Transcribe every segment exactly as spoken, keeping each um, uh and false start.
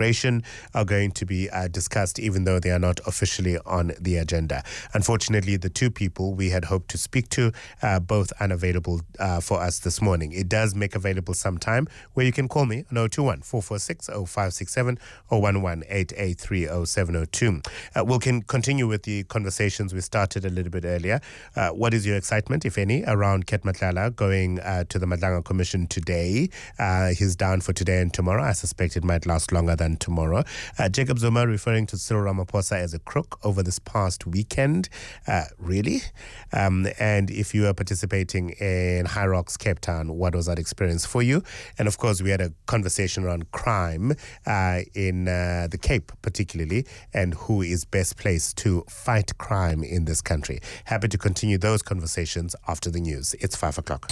immigration are going to be uh, discussed, even though they are not officially on the agenda. Unfortunately, the two people we had hoped to speak to, uh, both unavailable uh, for us this morning. It does make available some time where you can call me on zero two one, four four six, zero five six seven or one one eight eight three zero seven zero two. Uh, we'll can continue with the conversations we started a little bit earlier. Uh, what is your excitement, if any, around Ket Matlala going uh, to the Madlanga Commission today? Uh, he's down for today and tomorrow. I suspect it might last longer than tomorrow. Uh, Jacob Zuma referring to Cyril Ramaphosa as a crook over this past weekend. Uh, really? Um, and if you are participating in High Rocks, Cape Town, what was that experience for you? And of course, we had a conversation around crime uh, in uh, the Cape particularly, and who is best placed to fight crime in this country. Happy to continue those conversations after the news. It's five o'clock.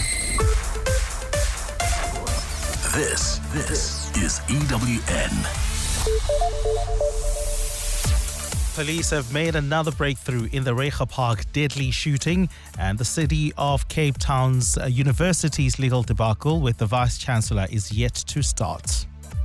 This, this is E W N. Police have made another breakthrough in the Reiger Park deadly shooting, and the city of Cape Town's uh, university's legal debacle with the Vice-Chancellor is yet to start.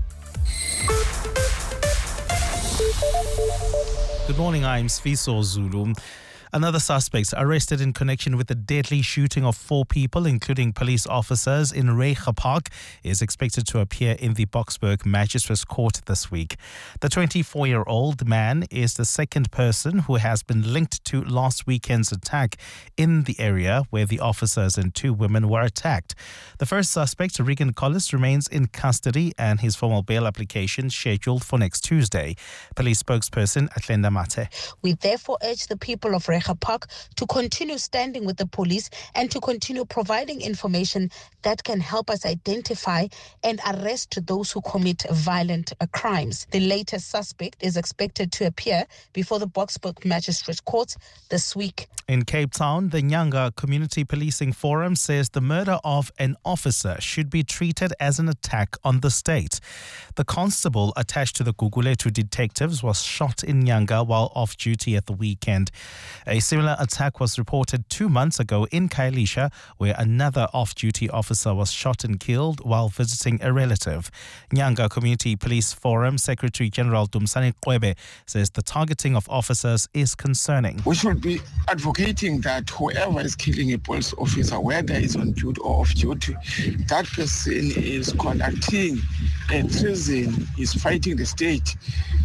Good morning, I'm Sfiso Zulu. Another suspect arrested in connection with the deadly shooting of four people, including police officers in Reiger Park, is expected to appear in the Boksburg Magistrates Court this week. The twenty-four-year-old man is the second person who has been linked to last weekend's attack in the area where the officers and two women were attacked. The first suspect, Regan Collis, remains in custody and his formal bail application scheduled for next Tuesday. Police spokesperson Atlenda Mate. We therefore urge the people of Reiger Park to continue standing with the police and to continue providing information that can help us identify and arrest those who commit violent uh, crimes. The latest suspect is expected to appear before the Boksburg Magistrate Court this week. In Cape Town, the Nyanga Community Policing Forum says the murder of an officer should be treated as an attack on the state. The constable attached to the Guguletu detectives was shot in Nyanga while off duty at the weekend. A similar attack was reported two months ago in Khayelitsha, where another off-duty officer was shot and killed while visiting a relative. Nyanga Community Police Forum Secretary General Dumsani Qwebe says the targeting of officers is concerning. We should be advocating that whoever is killing a police officer, whether he's on duty or off duty, that person is conducting a treason, is fighting the state.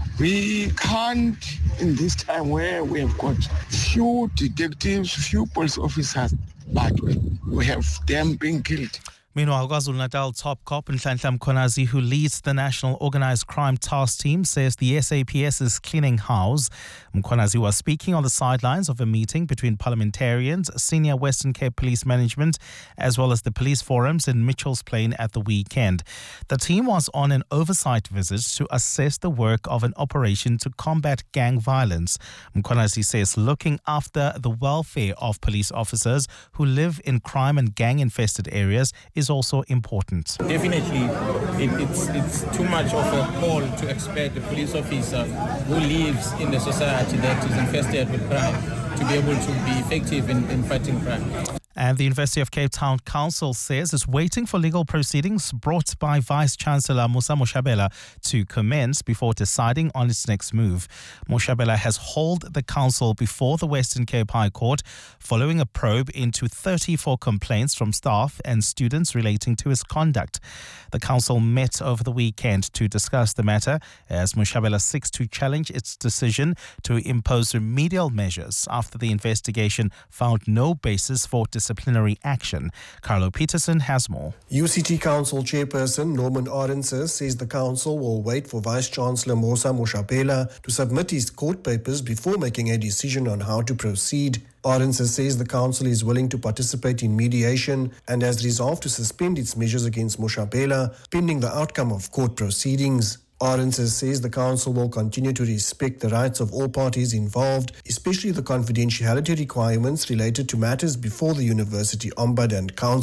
We can't, in this time where we have got few detectives, few police officers, but we have them being killed. Meanwhile, KwaZulu-Natal top cop Nhlanhla Mkhwanazi, who leads the National Organised Crime Task Team, says the S A P S is cleaning house. Mkhwanazi was speaking on the sidelines of a meeting between parliamentarians, senior Western Cape Police Management, as well as the police forums in Mitchell's Plain at the weekend. The team was on an oversight visit to assess the work of an operation to combat gang violence. Mkhwanazi says looking after the welfare of police officers who live in crime and gang-infested areas is also important. Definitely, it, it's it's too much of a call to expect a police officer who lives in the society that is infested with crime to be able to be effective in, in fighting crime. And the University of Cape Town Council says it's waiting for legal proceedings brought by Vice-Chancellor Musa Moshabela to commence before deciding on its next move. Moshabela has hauled the council before the Western Cape High Court following a probe into thirty-four complaints from staff and students relating to his conduct. The council met over the weekend to discuss the matter as Moshabela seeks to challenge its decision to impose remedial measures after the investigation found no basis for discipline. Disciplinary action. Carlo Peterson has more. U C T Council Chairperson Norman Arendse says the Council will wait for Vice-Chancellor Musa Moshabela to submit his court papers before making a decision on how to proceed. Arendse says the Council is willing to participate in mediation and has resolved to suspend its measures against Moshabela pending the outcome of court proceedings. Arendse says the Council will continue to respect the rights of all parties involved, especially the confidentiality requirements related to matters before the University Ombudsman and Council.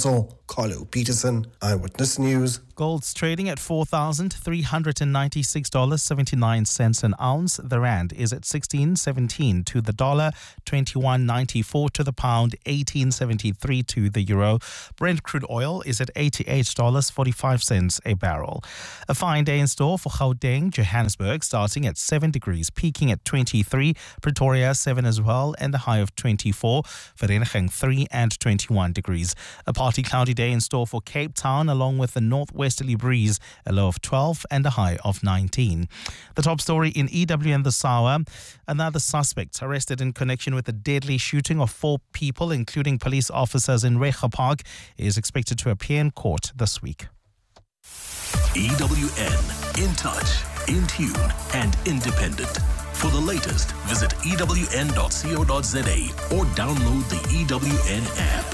Carlo Peterson, Eyewitness News. Gold's trading at four thousand three hundred ninety-six dollars and seventy-nine cents an ounce. The rand is at sixteen seventeen to the dollar, twenty-one ninety-four to the pound, eighteen seventy-three to the euro. Brent crude oil is at eighty-eight dollars and forty-five cents a barrel. A fine day in store for Gauteng, Johannesburg, starting at seven degrees, peaking at twenty-three. Pretoria, seven as well, and a high of twenty-four. Vereeniging, three and twenty-one degrees. A partly cloudy day in store for Cape Town, along with the northwesterly breeze, a low of twelve and a high of nineteen. The top story in E W and this hour: another suspect arrested in connection with the deadly shooting of four people, including police officers in Reiger Park, is expected to appear in court this week. E W N, in touch, in tune, and independent. For the latest, visit E W N dot co dot za or download the E W N app.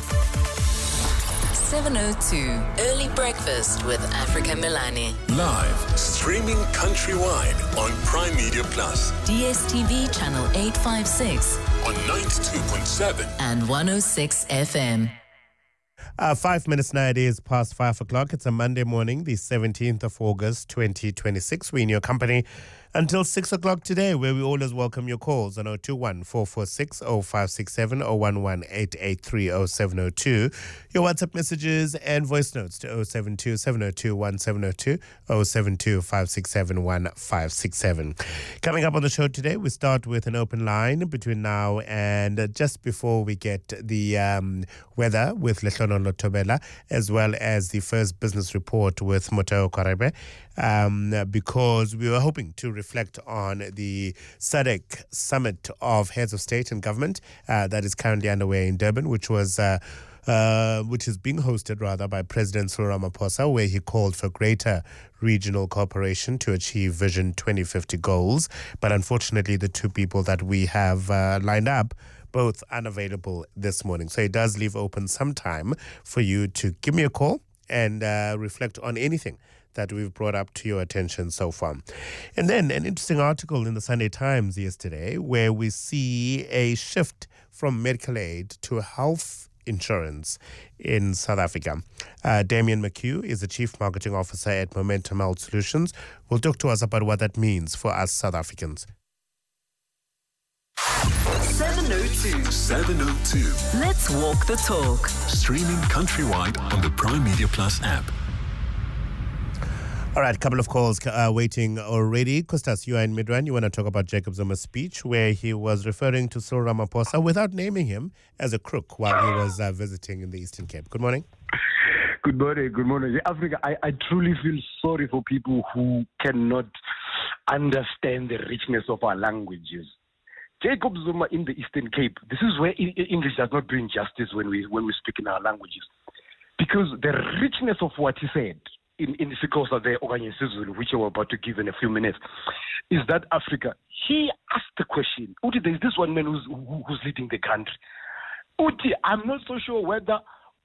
seven oh two, Early Breakfast with Africa Milani. Live, streaming countrywide on Prime Media Plus. D S T V channel eight fifty-six. On ninety-two point seven. And one oh six F M. Uh, five minutes now, it is past five o'clock. It's a Monday morning, the seventeenth of August, twenty twenty-six. We're in your company until six o'clock today, where we always welcome your calls on oh two one, four four six, oh five six seven, oh one one, eight eight three, oh seven oh two. Your WhatsApp messages and voice notes to oh seven two, seven oh two, one seven oh two, oh seven two, five six seven, one five six seven. Coming up on the show today, we start with an open line between now and uh, just before we get the um, weather with Lehlono Lotobela, as well as the first business report with Moteo Kwarebe, um, because we were hoping to reflect on the S A D C Summit of Heads of State and Government uh, that is currently underway in Durban, which was uh, uh, which is being hosted rather by President Cyril Ramaphosa, where he called for greater regional cooperation to achieve Vision twenty fifty goals. But unfortunately, the two people that we have uh, lined up both unavailable this morning. So it does leave open some time for you to give me a call and uh, reflect on anything that we've brought up to your attention so far. And then an interesting article in the Sunday Times yesterday where we see a shift from medical aid to health insurance in South Africa. Uh, Damien McHugh is the Chief Marketing Officer at Momentum Health Solutions. Will talk to us about what that means for us South Africans. seven oh two. seven oh two. Let's walk the talk. Streaming countrywide on the Prime Media Plus app. All right, a couple of calls uh, waiting already. Kostas, you are in Midrand. You want to talk about Jacob Zuma's speech where he was referring to Cyril Ramaphosa without naming him as a crook while he was uh, visiting in the Eastern Cape. Good morning. Good morning. Good morning. Africa, I, I truly feel sorry for people who cannot understand the richness of our languages. Jacob Zuma in the Eastern Cape, this is where English does not bring justice when we when we speak in our languages. Because the richness of what he said in, in Sikosa, the organization, which we're about to give in a few minutes, is that Africa, he asked the question, Uti, there's this one man who's, who's leading the country. Uti, I'm not so sure whether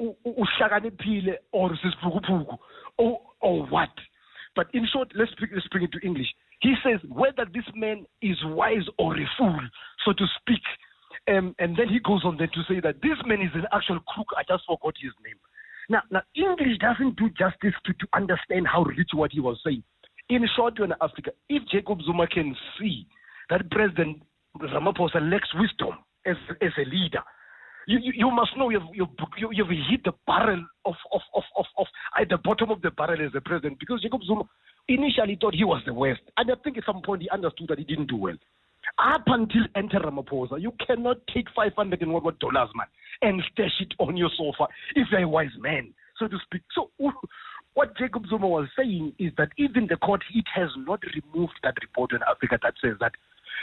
Ushaganepile or Sispukupuku or, or what. But in short, let's, let's bring it to English. He says whether this man is wise or a fool, so to speak. Um, and then he goes on then to say that this man is an actual crook. I just forgot his name. Now, now English doesn't do justice to, to understand how rich what he was saying. In short, in Africa, if Jacob Zuma can see that President Ramaphosa lacks wisdom as, as a leader, you, you, you must know you've, you've, you've hit the barrel of, of, of, of, of at the bottom of the barrel as a president, because Jacob Zuma initially thought he was the worst. And I think at some point he understood that he didn't do well. Up until enter Ramaphosa, you cannot take five hundred and what dollars, man, and stash it on your sofa if you're a wise man, so to speak. So what Jacob Zuma was saying is that even the court, it has not removed that report in Africa that says that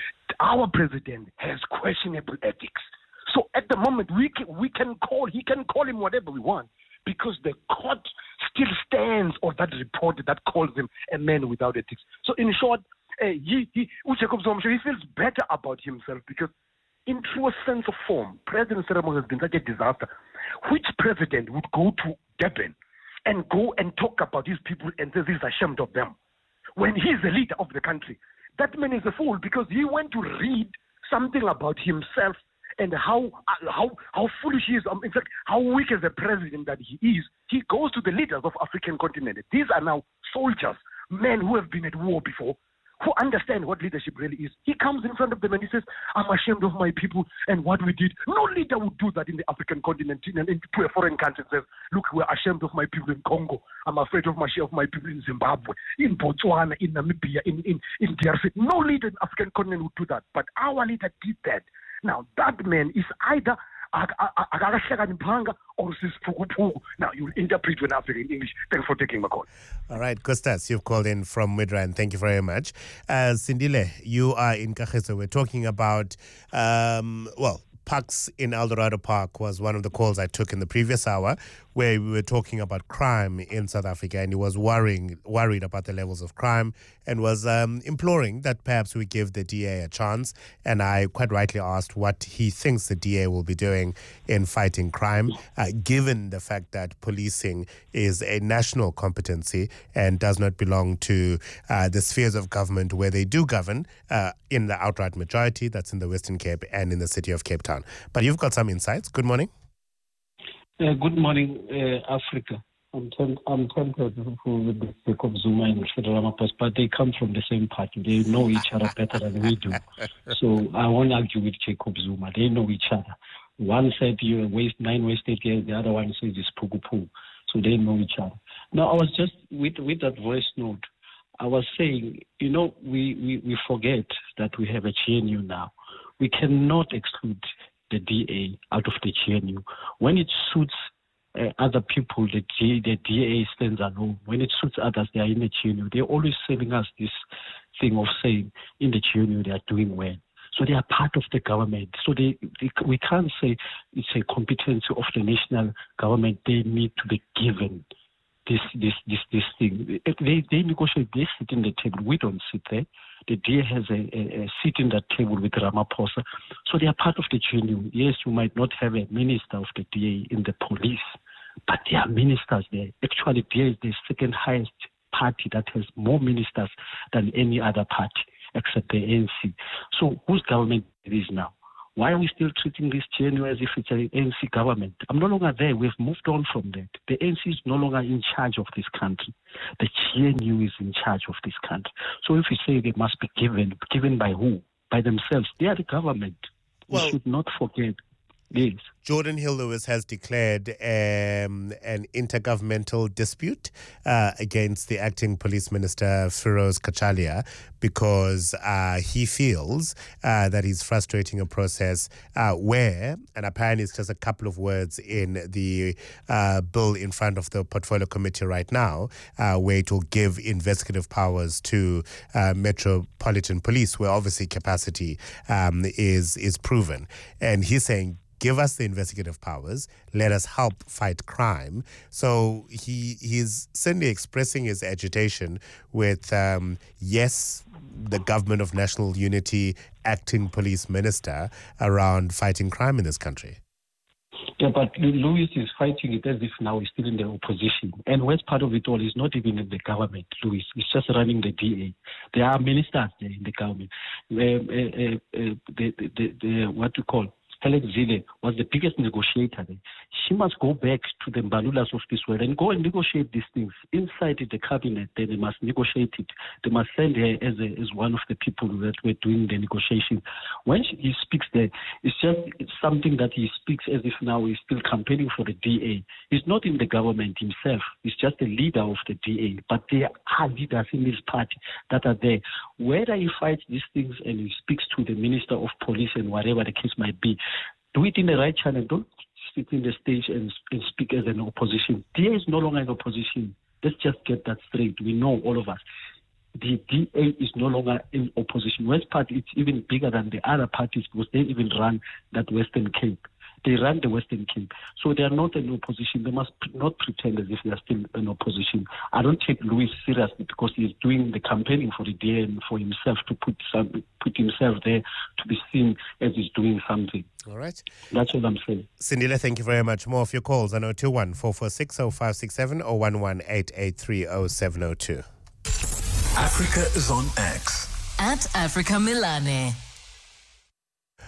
our president has questionable ethics. So at the moment, we can, we can call, he can call him whatever we want, because the court still stands on that report that calls him a man without ethics. So in short, uh, he, he, Jacob Zuma, he feels better about himself, because in true sense of form, President Cyril has been such a disaster. Which president would go to Durban and go and talk about these people and say he's ashamed of them when he's the leader of the country? That man is a fool, because he went to read something about himself and how uh, how how foolish he is. Um, in fact, how weak as a president that he is. He goes to the leaders of African continent. These are now soldiers, men who have been at war before, who understand what leadership really is. He comes in front of them and he says, I'm ashamed of my people and what we did. No leader would do that in the African continent, in, in, to a foreign country, and says, look, we're ashamed of my people in Congo. I'm afraid of my of my people in Zimbabwe, in Botswana, in Namibia, in, in, in D R C. No leader in the African continent would do that. But our leader did that. Now, that man is either or now you interpret when Africa in English. Thanks for taking my call. All right, Costas, you've called in from Midrand. Thank you very much. Uh, Sindile, you are in Kagiso. We're talking about, um, well, Parks in Eldorado Park was one of the calls I took in the previous hour, where we were talking about crime in South Africa, and he was worrying, worried about the levels of crime and was um, imploring that perhaps we give the D A a chance. And I quite rightly asked what he thinks the D A will be doing in fighting crime, uh, given the fact that policing is a national competency and does not belong to uh, the spheres of government where they do govern uh, in the outright majority, that's in the Western Cape and in the city of Cape Town. But you've got some insights. Good morning. Uh, good morning, uh, Africa. I'm tem- I'm tempted with the Jacob Zuma and Cyril Ramaphosa, but they come from the same party. They know each other better than we do. So I won't argue with Jacob Zuma. They know each other. One said you waste nine wasted years. The other one says it's pugu pugu. So they know each other. Now I was just with with that voice note. I was saying, you know, we, we, we forget that we have a G N U now. We cannot exclude the D A out of the G N U. When it suits uh, other people, the, G, the D A stands alone. When it suits others, they are in the G N U. They're always selling us this thing of saying in the G N U they are doing well. So they are part of the government. So they, they we can't say it's a competency of the national government. They need to be given this this this this thing. They they negotiate. They sit in the table. We don't sit there. The D A has a, a, a seat in that table with Ramaphosa. So they are part of the G N U. Yes, you might not have a minister of the D A in the police, but there are ministers there. Actually, D A is the second highest party that has more ministers than any other party except the A N C. So whose government it is now? Why are we still treating this G N U as if it's an A N C government? I'm no longer there. We've moved on from that. The A N C is no longer in charge of this country. The G N U is in charge of this country. So if we say they must be given, given by who? By themselves. They are the government. Well, we should not forget. Yes. Jordan Hill-Lewis has declared um, an intergovernmental dispute uh, against the acting police minister, Feroz Kachalia, because uh, he feels uh, that he's frustrating a process uh, where, and apparently it's just a couple of words in the uh, bill in front of the Portfolio Committee right now, uh, where it will give investigative powers to uh, Metropolitan Police, where obviously capacity um, is is proven. And he's saying, give us the investigative powers, let us help fight crime. So he he's certainly expressing his agitation with, um, yes, the government of national unity, acting police minister around fighting crime in this country. Yeah, but Louis is fighting it as if now he's still in the opposition. And worst part of it all is not even in the government, Louis. He's just running the D A. There are ministers there in the government. Uh, uh, uh, the, the, the, the, what you call Alex Zille was the biggest negotiator there. She must go back to the Mbalulas of this world and go and negotiate these things inside the cabinet. Then they must negotiate it. They must send her as a, as one of the people that were doing the negotiation. When she, he speaks there, it's just it's something that he speaks as if now he's still campaigning for the D A. He's not in the government himself. He's just a leader of the D A. But there are leaders in this party that are there. Whether he fights these things and he speaks to the Minister of Police and whatever the case might be, do it in the right channel. Don't sit in the stage and, and speak as an opposition. D A is no longer an opposition. Let's just get that straight. We know, all of us. The D A is no longer in opposition. West Party, it's even bigger than the other parties because they even run that Western Cape. They run the Western Cape. So they are not an opposition. They must not pretend as if they are still an opposition. I don't take Louis seriously because he is doing the campaigning for the D A and for himself to put some, put himself there to be seen as he's doing something. All right. That's what I'm saying. Sindile, thank you very much. More of your calls on oh two one, four four six, oh five six seven or one one eight eight three oh seven oh two. Africa is on X. At Africa Milane.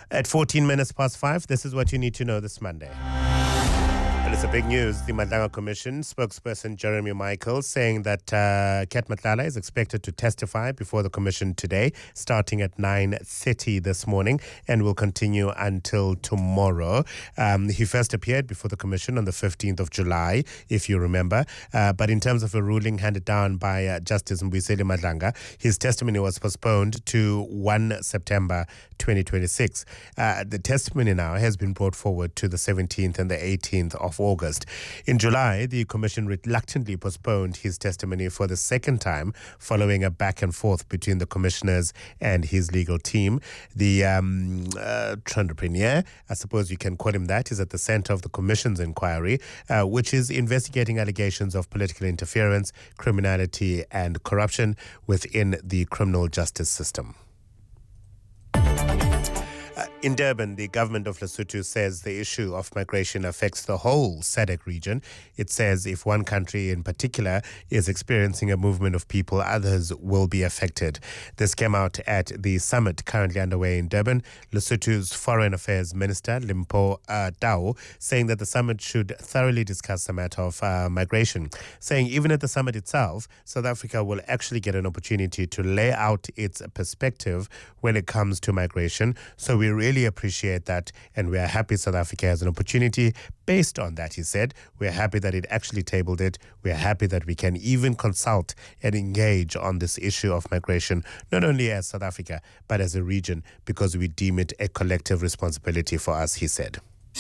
At fourteen minutes past five, this is what you need to know this Monday. And it's a big news. The Madlanga Commission spokesperson Jeremy Michael saying that uh, Ket Matlala is expected to testify before the Commission today, starting at nine thirty this morning, and will continue until tomorrow. Um, he first appeared before the Commission on the fifteenth of July, if you remember. Uh, but in terms of a ruling handed down by uh, Justice Mbuyiseni Madlanga, his testimony was postponed to the first of September twenty twenty-six. Uh, the testimony now has been brought forward to the seventeenth and the eighteenth of August. In July, the Commission reluctantly postponed his testimony for the second time following a back and forth between the commissioners and his legal team. The um, uh, entrepreneur, I suppose you can call him that, is at the center of the Commission's inquiry, uh, which is investigating allegations of political interference, criminality and corruption within the criminal justice system. Uh, in Durban, the government of Lesotho says the issue of migration affects the whole S A D C region. It says if one country in particular is experiencing a movement of people, others will be affected. This came out at the summit currently underway in Durban. Lesotho's Foreign Affairs Minister, Limpo uh, Tau, saying that the summit should thoroughly discuss the matter of uh, migration, saying even at the summit itself, South Africa will actually get an opportunity to lay out its perspective when it comes to migration. So we We really appreciate that, and we are happy South Africa has an opportunity based on that, he said. We are happy that it actually tabled it. We are happy that we can even consult and engage on this issue of migration, not only as South Africa, but as a region, because we deem it a collective responsibility for us, he said.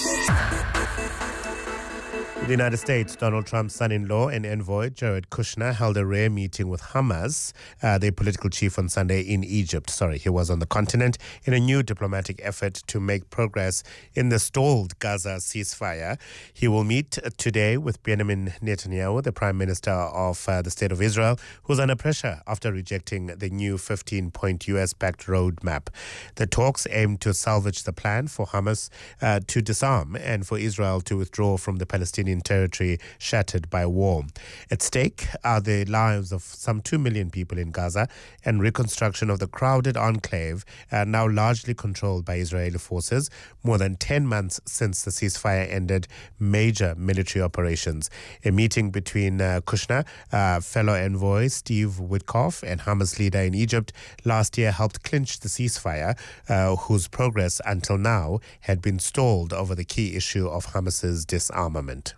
In the United States, Donald Trump's son-in-law and envoy, Jared Kushner, held a rare meeting with Hamas, uh, the political chief, on Sunday in Egypt. Sorry, he was on the continent in a new diplomatic effort to make progress in the stalled Gaza ceasefire. He will meet today with Benjamin Netanyahu, the Prime Minister of uh, the State of Israel, who's under pressure after rejecting the new fifteen-point U S-backed roadmap. The talks aim to salvage the plan for Hamas uh, to disarm and for Israel to withdraw from the Palestinian territory shattered by war. At stake are the lives of some two million people in Gaza and reconstruction of the crowded enclave, uh, now largely controlled by Israeli forces, more than ten months since the ceasefire ended major military operations. A meeting between uh, Kushner, uh, fellow envoy Steve Witkoff, and Hamas leader in Egypt last year helped clinch the ceasefire, uh, whose progress until now had been stalled over the key issue of Hamas's disarmament.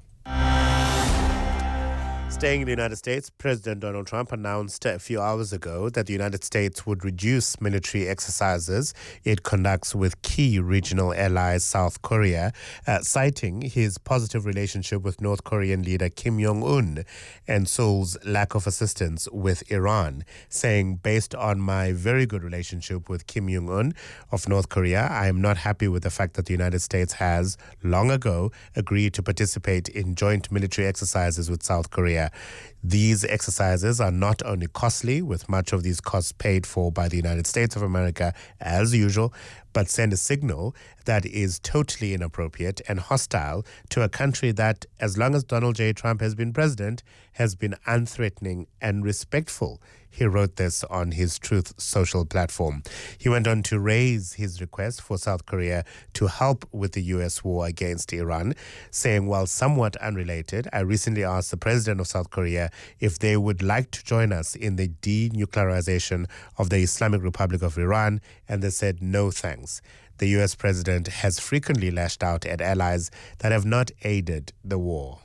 Staying in the United States, President Donald Trump announced a few hours ago that the United States would reduce military exercises it conducts with key regional allies South Korea, uh, citing his positive relationship with North Korean leader Kim Jong-un and Seoul's lack of assistance with Iran, saying, based on my very good relationship with Kim Jong-un of North Korea, I am not happy with the fact that the United States has, long ago, agreed to participate in joint military exercises with South Korea. These exercises are not only costly, with much of these costs paid for by the United States of America as usual, but send a signal that is totally inappropriate and hostile to a country that, as long as Donald J. Trump has been president, has been unthreatening and respectful. He wrote this on his Truth Social platform. He went on to raise his request for South Korea to help with the U S war against Iran, saying, while somewhat unrelated, I recently asked the president of South Korea if they would like to join us in the denuclearization of the Islamic Republic of Iran, and they said no thanks. The U S president has frequently lashed out at allies that have not aided the war.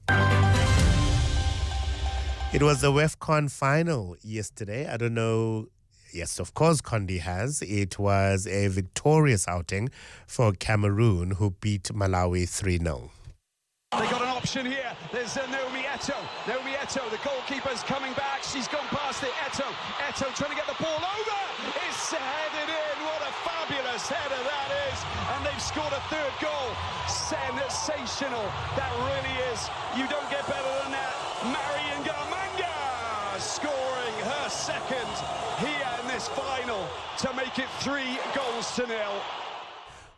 It was the WEFCON final yesterday. I don't know. Yes, of course, Condi has. It was a victorious outing for Cameroon, who beat Malawi three nil. They got an option here. There's uh, Naomi Eto'o. Naomi Eto'o, the goalkeeper's coming back. She's gone past it. Eto'o. Eto'o trying to get the ball over. It's headed in. What a fabulous header that is. And they've scored a third goal. Sensational. That really is. You don't get better than that. Marion Gamanga scoring her second here in this final to make it three goals to nil.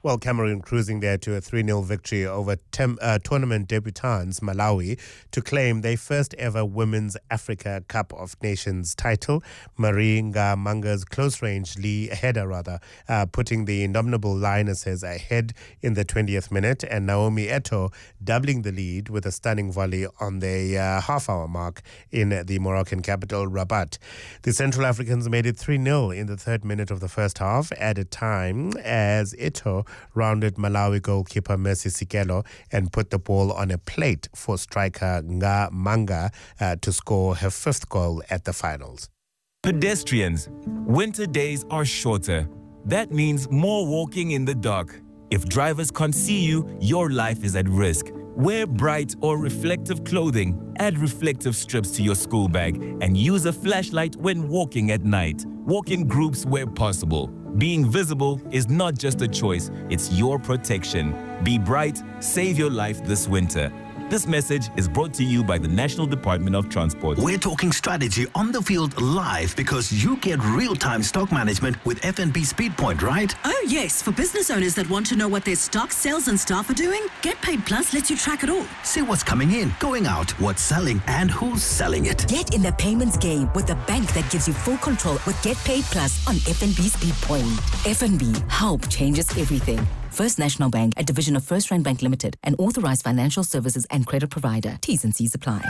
Well, Cameroon cruising there to a three nil victory over tem- uh, tournament debutants Malawi to claim their first ever Women's Africa Cup of Nations title. Marie Ngamanga's close-range Lee header, rather, uh, putting the indomitable Lionesses ahead in the twentieth minute, and Naomi Eto'o doubling the lead with a stunning volley on the uh, half-hour mark in the Moroccan capital, Rabat. The Central Africans made it three nil in the third minute of the first half, added time as Eto'o rounded Malawi goalkeeper Mercy Sikelo and put the ball on a plate for striker Ngamanga uh, to score her fifth goal at the finals. Pedestrians, winter days are shorter. That means more walking in the dark. If drivers can't see you, your life is at risk. Wear bright or reflective clothing, add reflective strips to your school bag, and use a flashlight when walking at night. Walk in groups where possible. Being visible is not just a choice, it's your protection. Be bright, save your life this winter. This message is brought to you by the National Department of Transport. We're talking strategy on the field live because you get real-time stock management with F N B SpeedPoint, right? Oh yes, for business owners that want to know what their stock, sales and staff are doing, GetPaid Plus lets you track it all. See what's coming in, going out, what's selling and who's selling it. Get in the payments game with a bank that gives you full control with GetPaid Plus on F N B SpeedPoint. F N B, help changes everything. First National Bank, a division of First Rand Bank Limited, an authorized financial services and credit provider. T's and C's apply.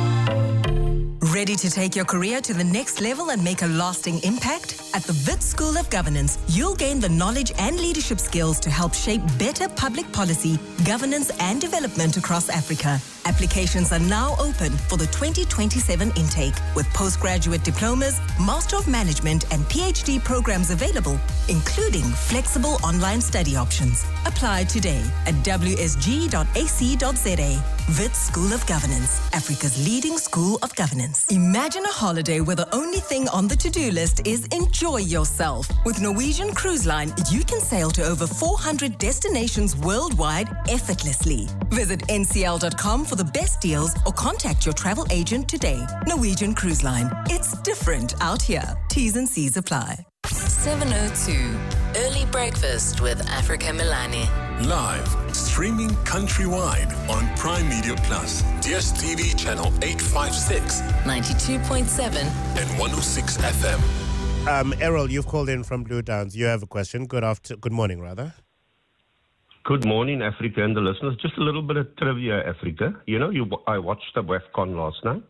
Ready to take your career to the next level and make a lasting impact? At the Wits School of Governance, you'll gain the knowledge and leadership skills to help shape better public policy, governance and development across Africa. Applications are now open for the twenty twenty-seven intake with postgraduate diplomas, Master of Management and PhD programs available, including flexible online study options. Apply today at w s g dot a c dot z a. Wits School of Governance, Africa's leading school of governance. Imagine a holiday where the only thing on the to-do list is enjoy yourself. With Norwegian Cruise Line, you can sail to over four hundred destinations worldwide effortlessly. Visit n c l dot com for the best deals or contact your travel agent today. Norwegian Cruise Line. It's different out here. T's and C's apply. seven oh two, Early Breakfast with Africa Milani. Live, streaming countrywide on Prime Media Plus, D S T V channel eight fifty-six, ninety-two point seven, and one oh six F M. Um, Errol, you've called in from Blue Downs. You have a question. Good after, good morning, rather. Good morning, Africa and the listeners. Just a little bit of trivia, Africa. You know, you, I watched the WAFCON last night,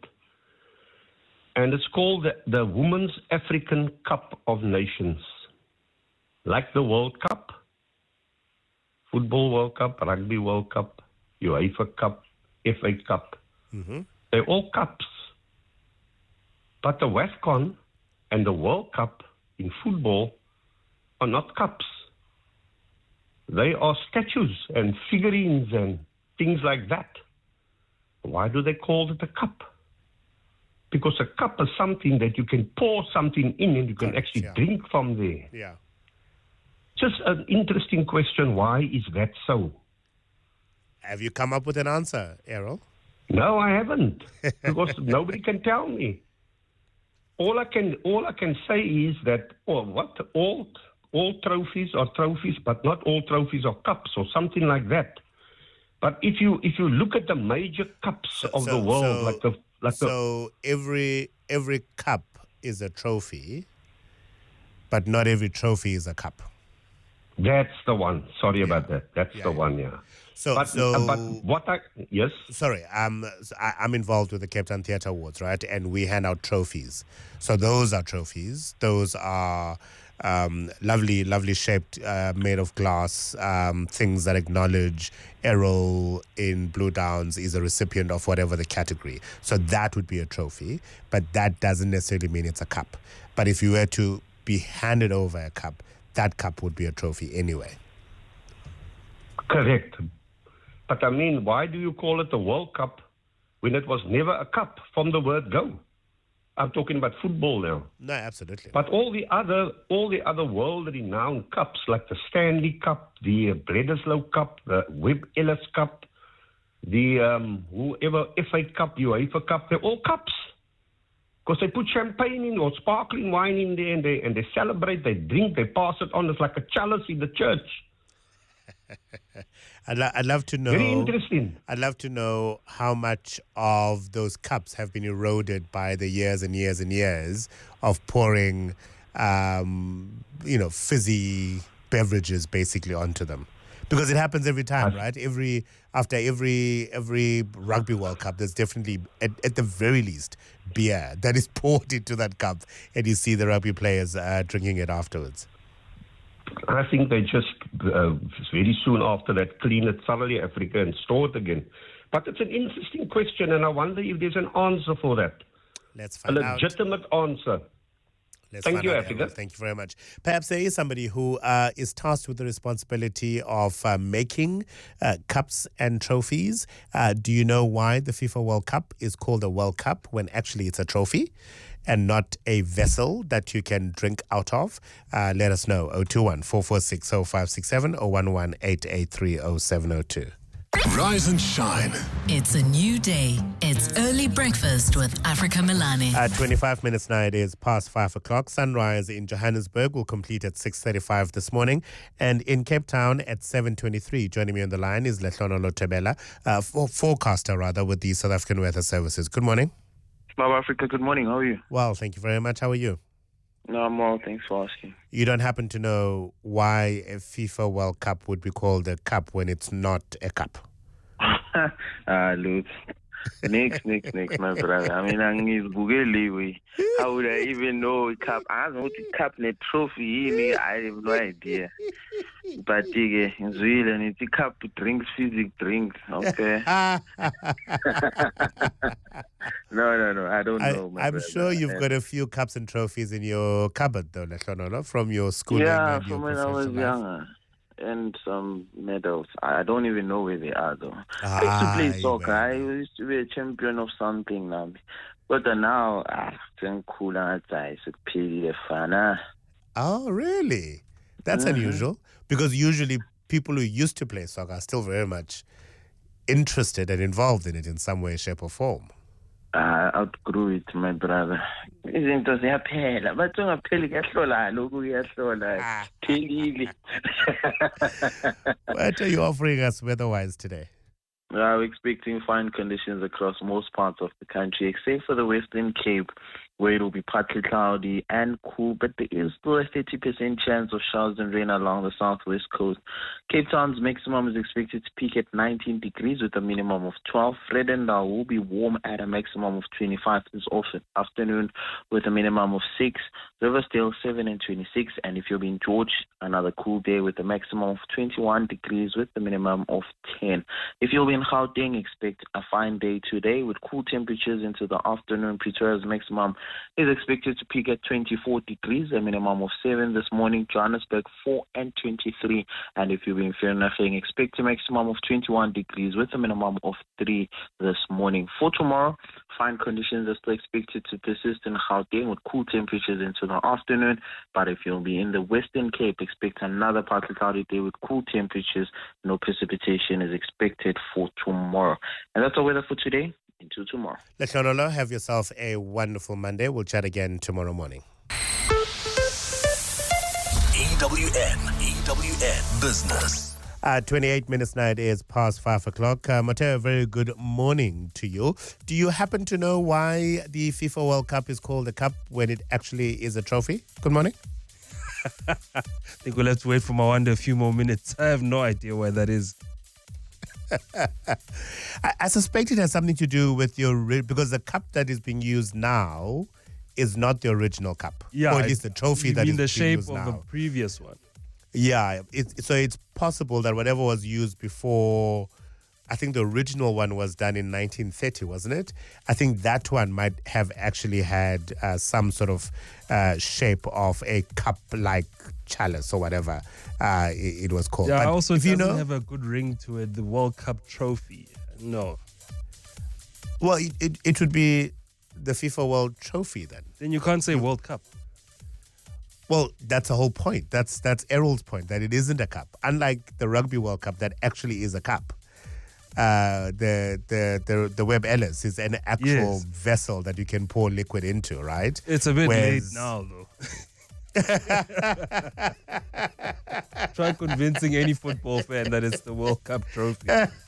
and it's called the, the Women's African Cup of Nations. Like the World Cup, Football World Cup, Rugby World Cup, UEFA Cup, F A Cup. Mm-hmm. They're all cups. But the WAFCON and the World Cup in football are not cups. They are statues and figurines and things like that. Why do they call it a cup? Because a cup is something that you can pour something in and you can Correct, actually yeah. drink from there. Yeah. Just an interesting question. Why is that so? Have you come up with an answer, Errol? No, I haven't, because nobody can tell me. All I can, all I can say is that, oh, what all, all trophies are trophies, but not all trophies are cups, or something like that. But if you, if you look at the major cups of so, the world, so, like the, like so every every cup is a trophy, but not every trophy is a cup. That's the one. Sorry yeah. about that. That's yeah, the yeah. one, yeah. So, but, so uh, but what I yes. Sorry, um, I, I'm involved with the Cape Town Theatre Awards, right? And we hand out trophies. So those are trophies. Those are um, lovely, lovely shaped, uh, made of glass, um, things that acknowledge Errol in Blue Downs is a recipient of whatever the category. So that would be a trophy, but that doesn't necessarily mean it's a cup. But if you were to be handed over a cup, that cup would be a trophy anyway. Correct. But I mean, why do you call it the World Cup when it was never a cup from the word go? I'm talking about football now. No, absolutely. But all the other, all the other world-renowned cups, like the Stanley Cup, the Bledisloe Cup, the Webb Ellis Cup, the um, whoever F A Cup, UEFA Cup, they're all cups. Because they put champagne in or sparkling wine in there, and they and they celebrate, they drink, they pass it on. It's like a chalice in the church. I'd, lo- I'd love to know. Very interesting. I'd love to know how much of those cups have been eroded by the years and years and years of pouring, um, you know, fizzy beverages basically onto them. Because it happens every time, right? Every after every every Rugby World Cup, there's definitely, at, at the very least, beer that is poured into that cup, and you see the rugby players uh, drinking it afterwards. I think they just uh, very soon after that clean it thoroughly, Africa, and store it again. But it's an interesting question, and I wonder if there's an answer for that. Let's find a out. legitimate answer. Let's Thank find you, out, Africa. Errol. Thank you very much. Perhaps there is somebody who uh, is tasked with the responsibility of uh, making uh, cups and trophies. Uh, do you know why the FIFA World Cup is called a World Cup when actually it's a trophy and not a vessel that you can drink out of? Uh, let us know. zero two one, four four six, zero five six seven or one one eight eight three zero seven zero two. Rise and shine. It's a new day. It's early breakfast with Africa Milani. At twenty-five minutes now, it is past five o'clock. Sunrise in Johannesburg will complete at six thirty-five this morning. And in Cape Town at seven twenty-three. Joining me on the line is Lehlono Tebela, uh, for, forecaster rather, with the South African Weather Services. Good morning. Bob Africa, good morning. How are you? Well, thank you very much. How are you? No, I'm well. Thanks for asking. You don't happen to know why a FIFA World Cup would be called a cup when it's not a cup? Ah, Lutz. Nix, nix, nix, my brother. I mean, I'm Google. How would I even know a cup? I don't know what a cup and a trophy. I have no idea. But in Sweden, it's a cup drinks, physic drinks. Okay. No, no, no. I don't I, know. My I'm brother. sure you've got a few cups and trophies in your cupboard, though, Lehlono, from your schooling. Yeah, and your from when I was professional life. younger. And some medals. I don't even know where they are, though. I used to Ah, play soccer. I used to be a champion of something now. But uh, now, ah, it's cool. It's a fun. Oh, really? That's Mhm. unusual. Because usually people who used to play soccer are still very much interested and involved in it in some way, shape, or form. I outgrew it, my brother. Izinto ziyaphela. Bathi ungapheli kuyahlola lokhu kuyahlola. Phelile. What are you offering us weather-wise today? We're expecting fine conditions across most parts of the country, except for the Western Cape, where it will be partly cloudy and cool, but there is still a thirty percent chance of showers and rain along the southwest coast. Cape Town's maximum is expected to peak at nineteen degrees with a minimum of twelve. Vredendal will be warm at a maximum of twenty-five this afternoon with a minimum of six. Riversdale seven and twenty-six, and if you're in George, another cool day with a maximum of twenty-one degrees with a minimum of ten. If you'll be in Gauteng, expect a fine day today with cool temperatures into the afternoon. Pretoria's maximum is expected to peak at twenty-four degrees, a minimum of seven this morning. Johannesburg four and twenty-three, and if you'll be in Vereeniging, expect a maximum of twenty-one degrees with a minimum of three this morning. For tomorrow, fine conditions are still expected to persist in Gauteng with cool temperatures into the afternoon, but if you'll be in the Western Cape, expect another partly cloudy day with cool temperatures. No precipitation is expected for tomorrow. And that's our weather for today. Until tomorrow. Lehlono, have yourself a wonderful Monday. We'll chat again tomorrow morning. E W N, E W N Business. Uh, twenty-eight minutes now, it is past five o'clock. Uh, Mateo, a very good morning to you. Do you happen to know why the FIFA World Cup is called a cup when it actually is a trophy? Good morning. I think we'll have to wait for Mawanda a few more minutes. I have no idea why that is. I, I suspect it has something to do with your, because the cup that is being used now is not the original cup. Yeah, or at least the trophy you that mean is the being shape used of now. the previous one. Yeah, it, so it's possible that whatever was used before, I think the original one was done in nineteen thirty, wasn't it? I think that one might have actually had uh, some sort of uh, shape of a cup-like chalice or whatever uh, it, it was called. Yeah, But also if it you doesn't know, have a good ring to it, the World Cup trophy. No. well, it, it, it would be the FIFA World Trophy then. Then you can't say World Cup. Well, that's the whole point. That's that's Errol's point, that it isn't a cup. Unlike the Rugby World Cup, that actually is a cup. Uh, the the the the Webb Ellis is an actual Yes. vessel that you can pour liquid into, right? It's a bit Whereas- late now, though. Try convincing any football fan that it's the World Cup trophy.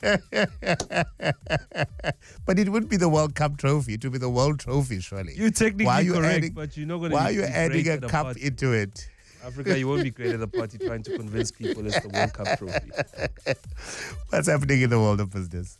But it would be the World Cup trophy. It would be the World Trophy, surely. You're technically why are you correct, adding, but you're not going to. Why be, are you be adding a great cup party. into it? Africa, you won't be great at the party trying to convince people it's the World Cup trophy. What's happening in the world of business?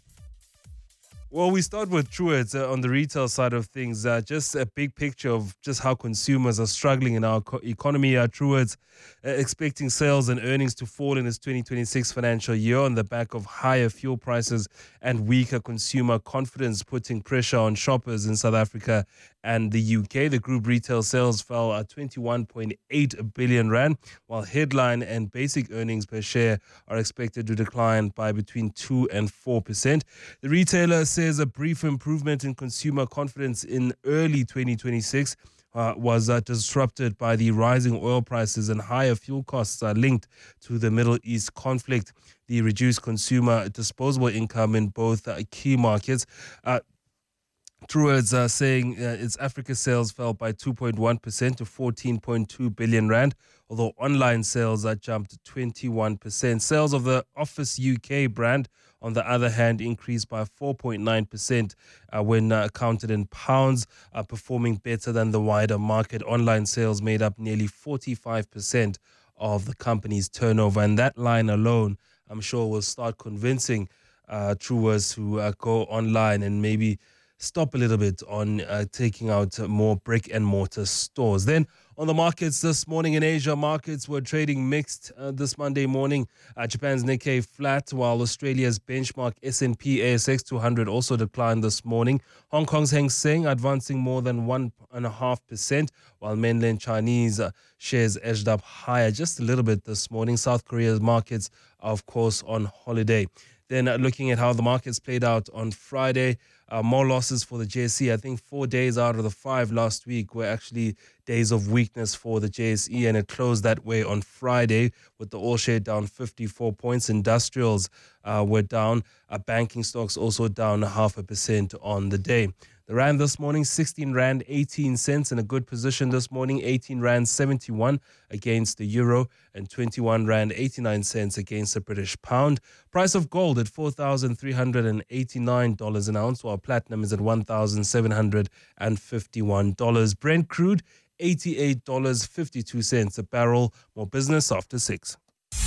Well, we start with Truworths uh, on the retail side of things. Uh, just a big picture of just how consumers are struggling in our co- economy. Uh, Truworths uh, expecting sales and earnings to fall in its twenty twenty-six financial year on the back of higher fuel prices and weaker consumer confidence, putting pressure on shoppers in South Africa and the U K. The group retail sales fell at twenty-one point eight billion rand, while headline and basic earnings per share are expected to decline by between two and four percent. The retailer says a brief improvement in consumer confidence in early twenty twenty-six uh, was uh, disrupted by the rising oil prices and higher fuel costs uh, linked to the Middle East conflict. The reduced consumer disposable income in both uh, key markets. Uh, Truworths are saying uh, its Africa sales fell by two point one percent to fourteen point two billion rand, although online sales uh, jumped twenty-one percent. Sales of the Office U K brand, on the other hand, increased by four point nine percent uh, when uh, counted in pounds, uh, performing better than the wider market. Online sales made up nearly forty-five percent of the company's turnover, and that line alone, I'm sure, will start convincing uh, Truworths to uh, go online and maybe stop a little bit on uh, taking out more brick and mortar stores. Then on the markets this morning in Asia, markets were trading mixed uh, this Monday morning. Uh, Japan's Nikkei flat, while Australia's benchmark S and P A S X two hundred also declined this morning. Hong Kong's Hang Seng advancing more than one point five percent, while mainland Chinese uh, shares edged up higher just a little bit this morning. South Korea's markets are, of course, on holiday. Then uh, looking at how the markets played out on Friday, uh, more losses for the J S E. I think four days out of the five last week were actually days of weakness for the J S E, and it closed that way on Friday with the all share down fifty-four points. Industrials uh, were down. Uh, banking stocks also down a half a percent on the day. The rand this morning, sixteen rand eighteen cents in a good position this morning, eighteen rand seventy-one against the euro and twenty-one rand eighty-nine cents against the British pound. Price of gold at four thousand three hundred eighty-nine dollars an ounce, while platinum is at one thousand seven hundred fifty-one dollars. Brent crude, eighty-eight dollars and fifty-two cents a barrel. More business after six.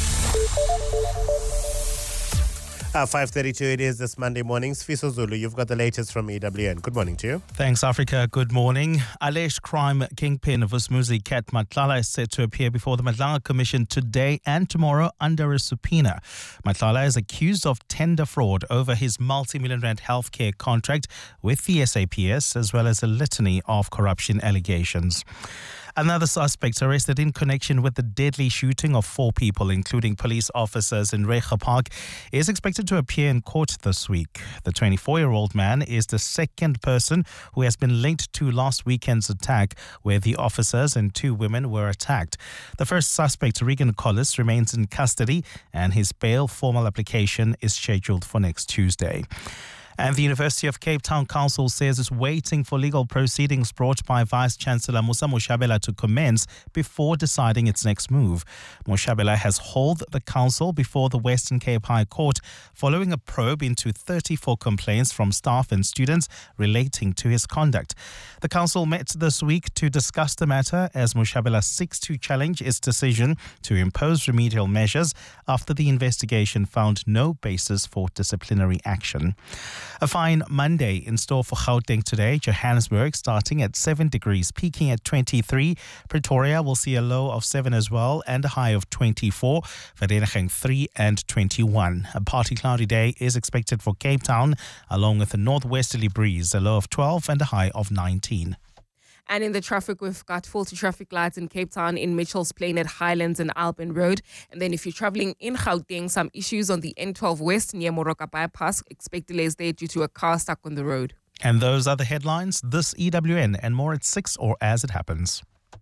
Uh, five thirty-two it is this Monday morning. Sfiso Zulu, you've got the latest from E W N. Good morning to you. Thanks, Africa. Good morning. Alleged crime kingpin Vusmuzi Cat Matlala is set to appear before the Madlanga Commission today and tomorrow under a subpoena. Matlala is accused of tender fraud over his multi-million rand healthcare contract with the S A P S, as well as a litany of corruption allegations. Another suspect arrested in connection with the deadly shooting of four people, including police officers in Reiger Park, is expected to appear in court this week. The twenty-four-year-old man is the second person who has been linked to last weekend's attack, where the officers and two women were attacked. The first suspect, Regan Collis, remains in custody, and his bail formal application is scheduled for next Tuesday. And the University of Cape Town Council says it's waiting for legal proceedings brought by Vice-Chancellor Musa Moshabela to commence before deciding its next move. Moshabela has hauled the council before the Western Cape High Court following a probe into thirty-four complaints from staff and students relating to his conduct. The council met this week to discuss the matter as Moshabela seeks to challenge its decision to impose remedial measures after the investigation found no basis for disciplinary action. A fine Monday in store for Gauteng today. Johannesburg starting at seven degrees, peaking at twenty-three. Pretoria will see a low of seven as well and a high of twenty-four. Vereeniging three and twenty-one. A partly cloudy day is expected for Cape Town, along with a northwesterly breeze, a low of twelve and a high of nineteen. And in the traffic, we've got faulty traffic lights in Cape Town, in Mitchell's Plain at Highlands and Alban Road. And then if you're traveling in Gauteng, some issues on the N twelve West near Moroka Bypass. Expect delays there due to a car stuck on the road. And those are the headlines. This E W N and more at six or as it happens.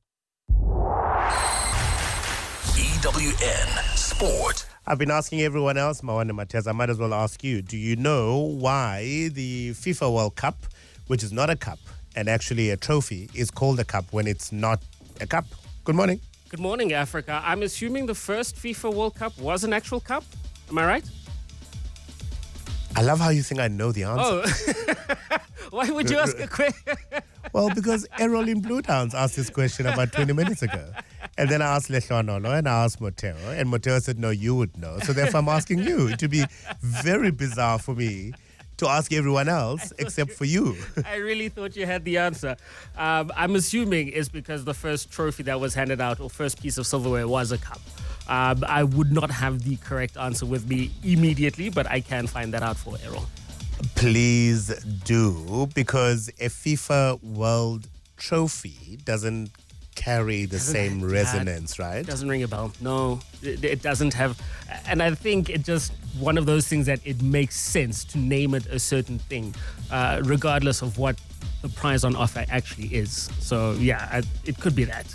E W N Sport. I've been asking everyone else, Mawanda Matez, I might as well ask you, do you know why the FIFA World Cup, which is not a cup, and actually a trophy, is called a cup when it's not a cup? Good morning. Good morning, Africa. I'm assuming the first FIFA World Cup was an actual cup. Am I right? I love how you think I know the answer. Oh, why would you ask a question? Well, because Errol in Blue Downs asked this question about twenty minutes ago. And then I asked Leshonolo and I asked Moteo. And Moteo said, no, you would know. So therefore I'm asking you. It would be very bizarre for me to ask everyone else except for you. I really thought you had the answer. Um, I'm assuming it's because the first trophy that was handed out or first piece of silverware was a cup. Um, I would not have the correct answer with me immediately, but I can find that out for Errol. Please do, because a FIFA World Trophy doesn't carry the Doesn't same have- resonance, yeah, right? It doesn't ring a bell. No, it, it doesn't have. And I think it just one of those things that it makes sense to name it a certain thing, uh, regardless of what the prize on offer actually is. So yeah, I, it could be that.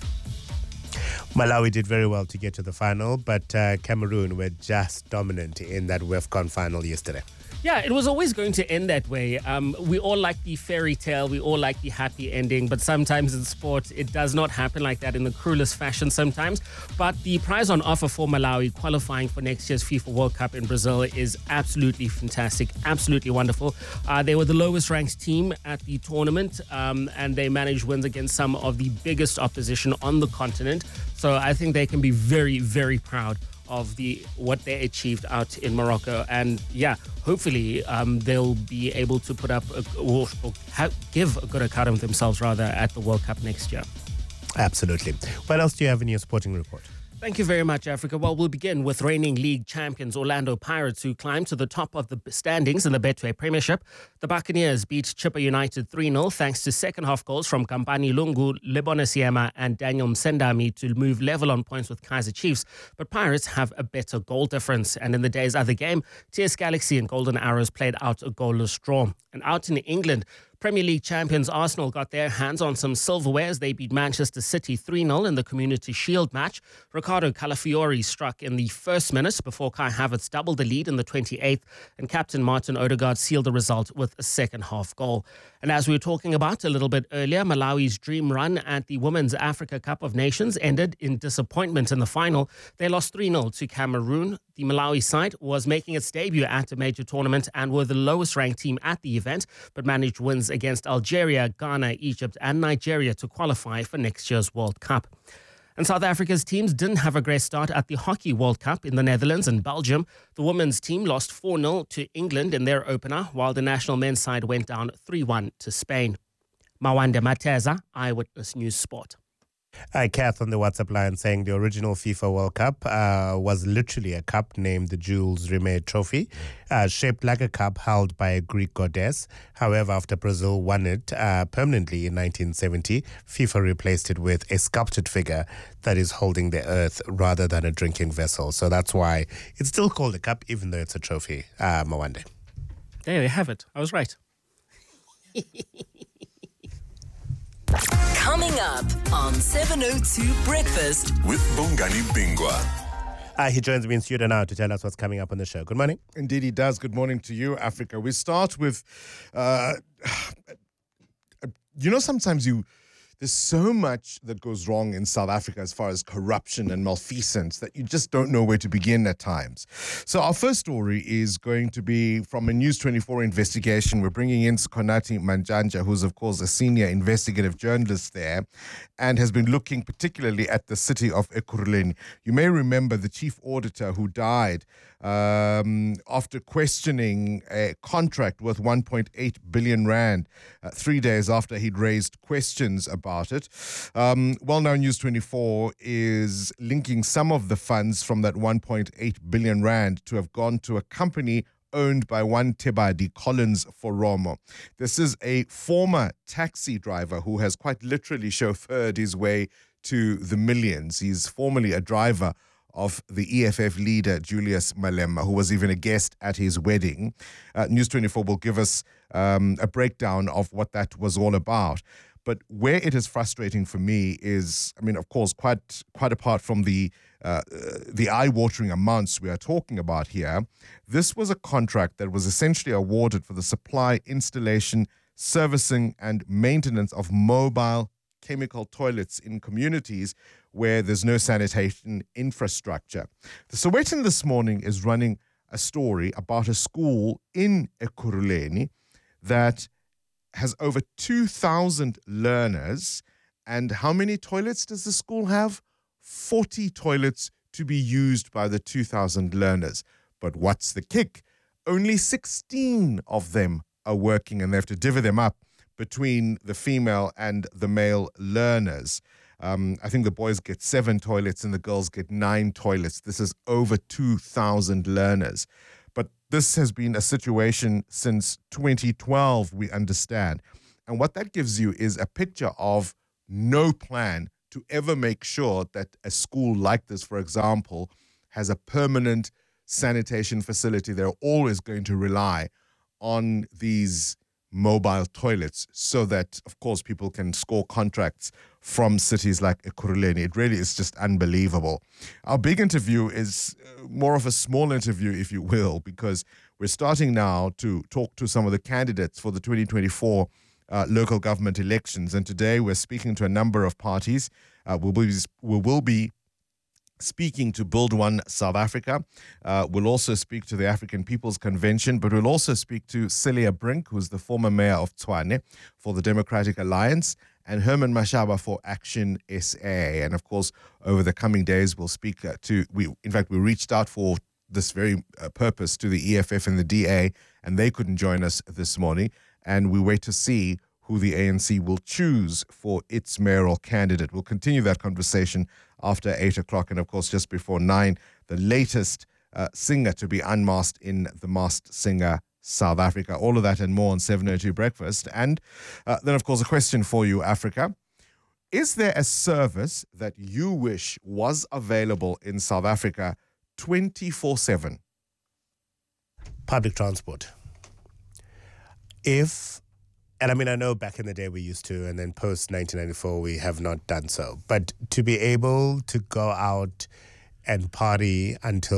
Malawi did very well to get to the final, but uh, Cameroon were just dominant in that WAFCON final yesterday. Yeah, it was always going to end that way. Um, we all like the fairy tale, we all like the happy ending, but sometimes in sport, it does not happen like that in the cruelest fashion sometimes. But the prize on offer for Malawi qualifying for next year's FIFA World Cup in Brazil is absolutely fantastic, absolutely wonderful. Uh, they were the lowest ranked team at the tournament, um, and they managed wins against some of the biggest opposition on the continent. So I think they can be very, very proud of the what they achieved out in Morocco, and yeah, hopefully um, they'll be able to put up a, or, or ha- give a good account of themselves rather at the World Cup next year. Absolutely. What else do you have in your sporting report? Thank you very much, Africa. Well, we'll begin with reigning league champions Orlando Pirates, who climbed to the top of the standings in the Betway Premiership. The Buccaneers beat Chippa United three nil thanks to second-half goals from Kampani Lungu, Lebona Siema and Daniel Msendami to move level on points with Kaizer Chiefs. But Pirates have a better goal difference. And in the day's other game, T S Galaxy and Golden Arrows played out a goalless draw. And out in England, Premier League champions Arsenal got their hands on some silverware as they beat Manchester City three nil in the Community Shield match. Ricardo Calafiori struck in the first minute before Kai Havertz doubled the lead in the twenty-eighth, and captain Martin Odegaard sealed the result with a second-half goal. And as we were talking about a little bit earlier, Malawi's dream run at the Women's Africa Cup of Nations ended in disappointment in the final. They lost three nil to Cameroon. The Malawi side was making its debut at a major tournament and were the lowest-ranked team at the event, but managed wins against Algeria, Ghana, Egypt and Nigeria to qualify for next year's World Cup. And South Africa's teams didn't have a great start at the Hockey World Cup in the Netherlands and Belgium. The women's team lost four nil to England in their opener, while the national men's side went down three one to Spain. Mawanda Mateza, Eyewitness News Sport. Uh, Kath on the WhatsApp line saying the original FIFA World Cup uh, was literally a cup named the Jules Rimet Trophy, uh, shaped like a cup held by a Greek goddess. However, after Brazil won it uh, permanently in nineteen seventy, FIFA replaced it with a sculpted figure that is holding the earth rather than a drinking vessel. So that's why it's still called a cup, even though it's a trophy. Uh, Mawande. There you have it. I was right. Coming up on seven oh two Breakfast with Bongani Bingwa. Uh, he joins me in studio now to tell us what's coming up on the show. Good morning. Indeed, he does. Good morning to you, Africa. We start with, uh, you know, sometimes you, there's so much that goes wrong in South Africa as far as corruption and malfeasance that you just don't know where to begin at times. So our first story is going to be from a News twenty-four investigation. We're bringing in Skhonati Manjanja, who's, of course, a senior investigative journalist there and has been looking particularly at the city of Ekurhuleni. You may remember the chief auditor who died um, after questioning a contract worth one point eight billion rand uh, three days after he'd raised questions about it. Um, well, now News twenty-four is linking some of the funds from that one point eight billion rand to have gone to a company owned by one Tebadi, Collins Foromo. This is a former taxi driver who has quite literally chauffeured his way to the millions. He's formerly a driver of the E F F leader, Julius Malema, who was even a guest at his wedding. Uh, News twenty-four will give us um, a breakdown of what that was all about. But where it is frustrating for me is, I mean, of course, quite quite apart from the uh, the eye-watering amounts we are talking about here, this was a contract that was essentially awarded for the supply, installation, servicing, and maintenance of mobile chemical toilets in communities where there's no sanitation infrastructure. The Sowetan this morning is running a story about a school in Ekurhuleni that has over two thousand learners. And how many toilets does the school have? forty toilets to be used by the two thousand learners. But what's the kick? Only sixteen of them are working, and they have to divvy them up between the female and the male learners. Um, I think the boys get seven toilets and the girls get nine toilets. This is over two thousand learners. But this has been a situation since twenty twelve, we understand. And what that gives you is a picture of no plan to ever make sure that a school like this, for example, has a permanent sanitation facility. They're always going to rely on these mobile toilets so that, of course, people can score contracts from cities like Ekurhuleni. It really is just unbelievable. Our big interview is more of a small interview, if you will, because we're starting now to talk to some of the candidates for the twenty twenty-four uh, local government elections. And today we're speaking to a number of parties. Uh, we will be, we will be speaking to Build One South Africa. Uh, we'll also speak to the African People's Convention, but we'll also speak to Celia Brink, who's the former mayor of Tshwane for the Democratic Alliance, and Herman Mashaba for Action S A. And of course, over the coming days, we'll speak uh, to, we, in fact, we reached out for this very uh, purpose to the E F F and the D A, and they couldn't join us this morning. And we wait to see who the A N C will choose for its mayoral candidate. We'll continue that conversation after eight o'clock, and of course, just before nine, the latest uh, singer to be unmasked in The Masked Singer South Africa. All of that and more on seven oh two Breakfast. And uh, then, of course, a question for you, Africa. Is there a service that you wish was available in South Africa twenty-four seven? Public transport. If, and I mean, I know back in the day we used to, and then post nineteen ninety-four we have not done so. But to be able to go out and party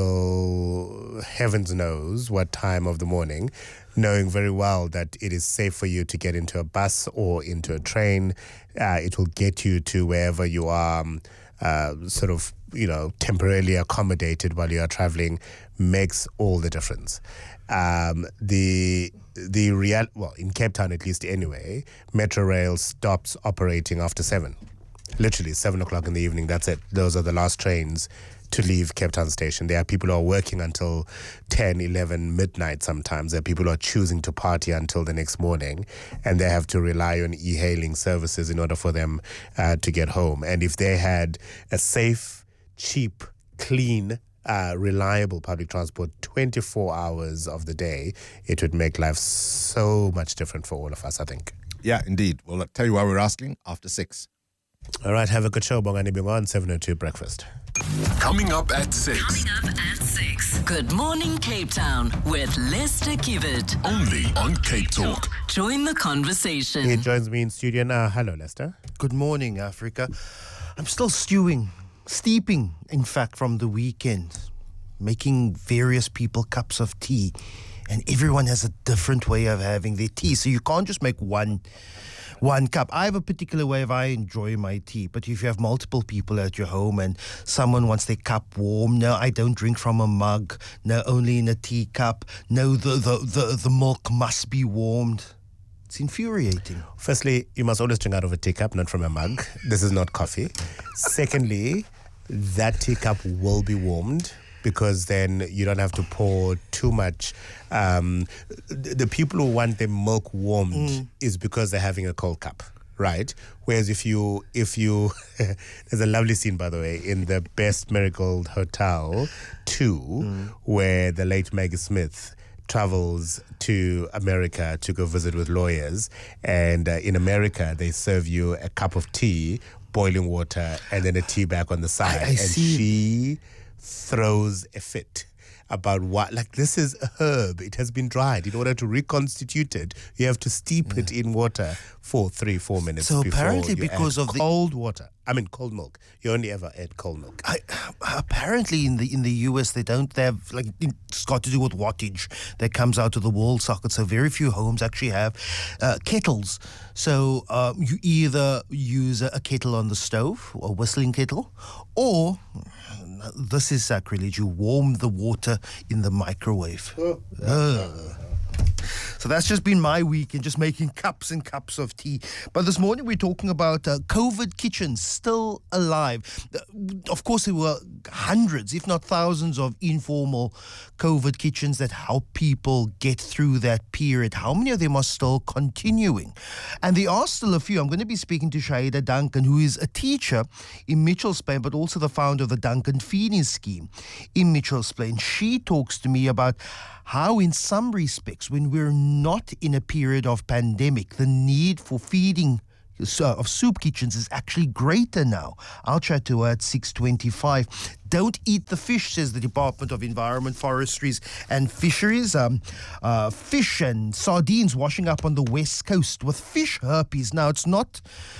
until heavens knows what time of the morning, knowing very well that it is safe for you to get into a bus or into a train, uh, it will get you to wherever you are, um, uh, sort of, you know, temporarily accommodated while you are traveling, makes all the difference. Um, the the real well in Cape Town, at least anyway, Metro Rail stops operating after seven. Literally seven o'clock in the evening. That's it. Those are the last trains to leave Cape Town Station. There are people who are working until ten, eleven, midnight sometimes. There are people who are choosing to party until the next morning, and they have to rely on e-hailing services in order for them uh, to get home. And if they had a safe, cheap, clean, Uh, reliable public transport twenty-four hours of the day, it would make life so much different for all of us, I think. Yeah, indeed. Well, I'll tell you why we're asking after six. All right, have a good show, Bongani Bingo on seven oh two Breakfast. Coming up at six. Coming up at six. Good morning, Cape Town, with Lester Kivet. Only on Cape Talk. Join the conversation. He joins me in studio now. Hello, Lester. Good morning, Africa. I'm still stewing. Steeping, in fact, from the weekend, making various people cups of tea, and everyone has a different way of having their tea, so you can't just make one one cup. I have a particular way of I enjoy my tea, but if you have multiple people at your home and someone wants their cup warm, no, I don't drink from a mug, no, only in a teacup, no, the, the, the, the milk must be warmed. It's infuriating. Firstly, you must always drink out of a teacup, not from a mug. This is not coffee. Secondly, that teacup will be warmed because then you don't have to pour too much. Um, the people who want their milk warmed mm. is because they're having a cold cup, right? Whereas if you, if you, there's a lovely scene, by the way, in the Best Marigold Hotel two, mm. where the late Maggie Smith travels to America to go visit with lawyers, and uh, in America they serve you a cup of tea, boiling water, and then a tea bag on the side, I, I and see. she throws a fit. about what, like this is a herb. It has been dried. In order to reconstitute it, you have to steep yeah. it in water for three, four minutes. So before apparently you because add of cold the water, I mean cold milk. You only ever add cold milk. I, apparently in the in the U S they don't have, like, it's got to do with wattage that comes out of the wall socket. So very few homes actually have uh, kettles. So um, you either use a, a kettle on the stove, a whistling kettle, or this is sacrilege, you warm the water in the microwave. Uh. So that's just been my week, and just making cups and cups of tea. But this morning we're talking about uh, COVID kitchens still alive. Of course, there were hundreds, if not thousands, of informal COVID kitchens that help people get through that period. How many of them are still continuing? And there are still a few. I'm going to be speaking to Shaida Duncan, who is a teacher in Mitchells Plain, but also the founder of the Duncan Feeding Scheme in Mitchells Plain. She talks to me about how, in some respects, when we're not in a period of pandemic, the need for feeding uh, of soup kitchens is actually greater now. I'll chat to her at six twenty-five. Don't eat the fish, says the Department of Environment, Forestries and Fisheries. Um, uh, fish and sardines washing up on the west coast with fish herpes. Now, it's not...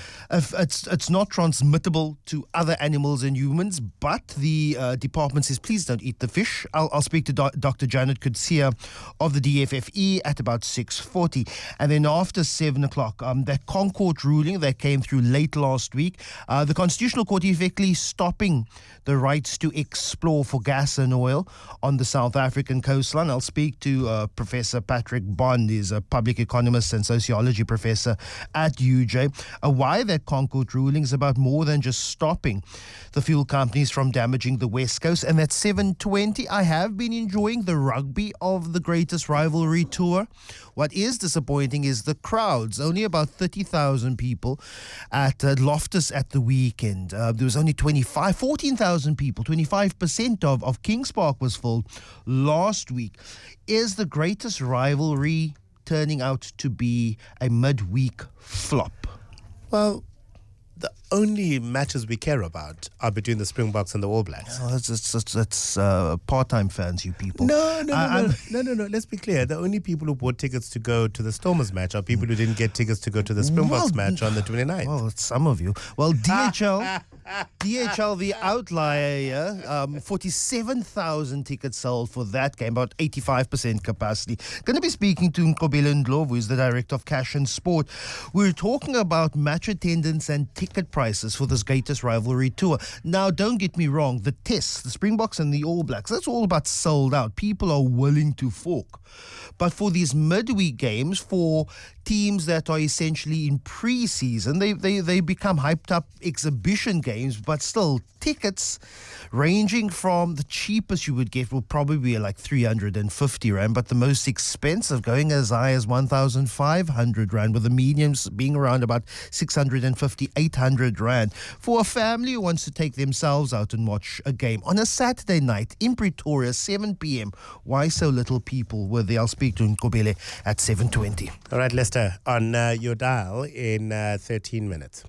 It's it's not transmittable to other animals and humans, but the uh, department says, please don't eat the fish. I'll, I'll speak to Do- Doctor Janet Kutsia of the D F F E at about six forty. And then after seven o'clock, um, that Concord ruling that came through late last week, uh, the Constitutional Court effectively stopping the rights to explore for gas and oil on the South African coastline. I'll speak to uh, Professor Patrick Bond. He's a public economist and sociology professor at U J. Uh, why that Concord ruling is about more than just stopping the fuel companies from damaging the West Coast. And at seven twenty, I have been enjoying the rugby of the Greatest Rivalry Tour. What is disappointing is the crowds. Only about thirty thousand people at uh, Loftus at the weekend. Uh, there was only twenty-five, fourteen thousand people. twenty-five percent of, of Kings Park was full last week. Is the Greatest Rivalry turning out to be a midweek flop? Well, the only matches we care about are between the Springboks and the All Blacks. Oh, that's that's, that's, that's uh, part-time fans, you people. No, no, no, I, no, no, no, no. Let's be clear. The only people who bought tickets to go to the Stormers match are people who didn't get tickets to go to the Springboks well, match on the twenty-ninth. Well, some of you. Well, D H L... D H L, the outlier here, um, forty-seven thousand tickets sold for that game, about eighty-five percent capacity. Going to be speaking to Nkobile Ndlovu, who is the director of Cash and Sport. We're talking about match attendance and ticket prices for this Greatest Rivalry Tour. Now, don't get me wrong, the tests, the Springboks and the All Blacks, that's all about sold out. People are willing to fork. But for these midweek games, for teams that are essentially in pre-season, they, they, they become hyped up exhibition games, but still tickets ranging from the cheapest you would get will probably be like three hundred fifty rand, but the most expensive going as high as one thousand five hundred rand, with the mediums being around about six hundred fifty, eight hundred rand. For a family who wants to take themselves out and watch a game on a Saturday night in Pretoria, seven p.m. Why so little people were there? I'll speak to Nkobile at seven twenty. All right, Lester, on uh, your dial in uh, thirteen minutes.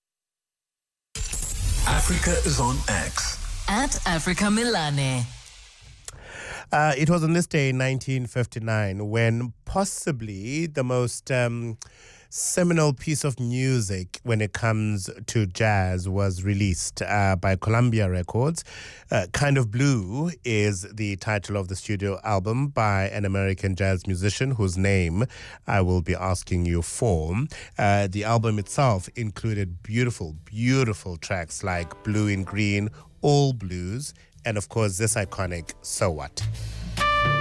Africa is on X. At Africa Milane. Uh, it was on this day in nineteen fifty-nine when possibly the most um, seminal piece of music when it comes to jazz was released uh, by Columbia Records. Uh, Kind of Blue is the title of the studio album by an American jazz musician whose name I will be asking you for. Uh, the album itself included beautiful, beautiful tracks like Blue in Green, All Blues, and of course this iconic So What.